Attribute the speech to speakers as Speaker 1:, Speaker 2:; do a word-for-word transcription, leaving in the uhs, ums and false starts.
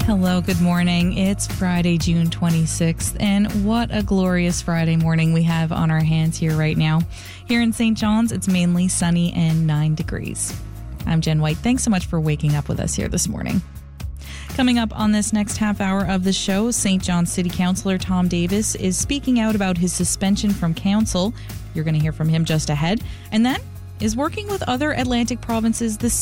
Speaker 1: Hello, good morning. It's Friday, June twenty-sixth, and what a glorious Friday morning we have on our hands here right now. Here in Saint John's, it's mainly sunny and nine degrees. I'm Jen White. Thanks so much for waking up with us here this morning. Coming up on this next half hour of the show, Saint John's City Councillor Tom Davis is speaking out about his suspension from council. You're going to hear from him just ahead. And then is working with other Atlantic provinces the